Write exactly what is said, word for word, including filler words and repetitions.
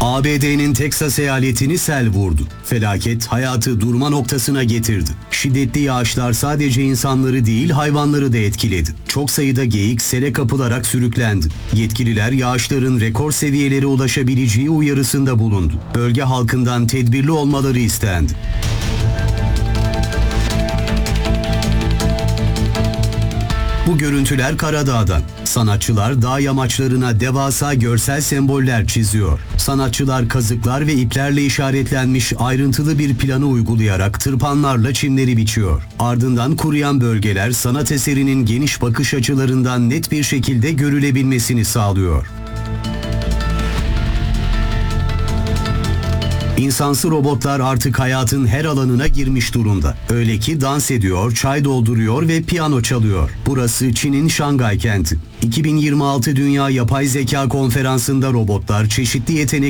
A B D'nin Teksas eyaletini sel vurdu. Felaket hayatı durma noktasına getirdi. Şiddetli yağışlar sadece insanları değil hayvanları da etkiledi. Çok sayıda geyik sele kapılarak sürüklendi. Yetkililer yağışların rekor seviyelere ulaşabileceği uyarısında bulundu. Bölge halkından tedbirli olmaları istendi. Bu görüntüler Karadağ'dan. Sanatçılar dağ yamaçlarına devasa görsel semboller çiziyor. Sanatçılar kazıklar ve iplerle işaretlenmiş ayrıntılı bir planı uygulayarak tırpanlarla çimleri biçiyor. Ardından kuruyan bölgeler sanat eserinin geniş bakış açılarından net bir şekilde görülebilmesini sağlıyor. İnsansı robotlar artık hayatın her alanına girmiş durumda. Öyle ki dans ediyor, çay dolduruyor ve piyano çalıyor. Burası Çin'in Şangay kenti. iki bin yirmi altı Dünya Yapay Zeka Konferansı'nda robotlar çeşitli yetenek